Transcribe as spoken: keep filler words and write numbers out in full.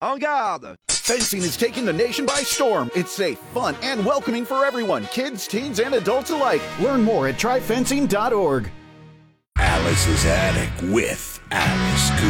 En garde! Fencing is taking the nation by storm. It's safe, fun, and welcoming for everyone, kids, teens, and adults alike. Learn more at try fencing dot org. Alice's Attic with Alice Cooper.